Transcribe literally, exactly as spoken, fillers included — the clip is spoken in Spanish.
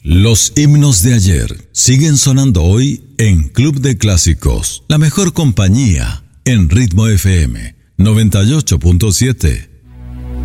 Los himnos de ayer siguen sonando hoy en Club de Clásicos, la mejor compañía en Ritmo F M noventa y ocho punto siete.